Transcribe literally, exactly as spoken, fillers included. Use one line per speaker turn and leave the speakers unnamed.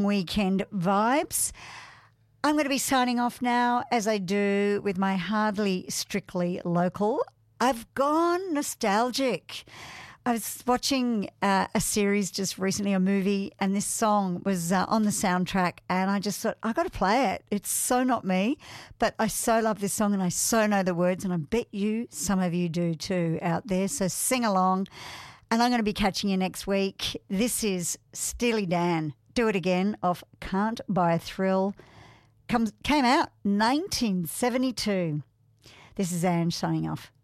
Weekend vibes. I'm going to be signing off now, as I do with my hardly strictly local. I've gone nostalgic. I was watching uh, a series just recently, a movie, and this song was uh, on the soundtrack, and I just thought, I got to play it. It's so not me, but I so love this song and I so know the words, and I bet you some of you do too out there. So sing along, and I'm going to be catching you next week. This is Steely Dan. Do It Again off Can't Buy a Thrill. Comes, came out nineteen seventy-two. This is Ange signing off.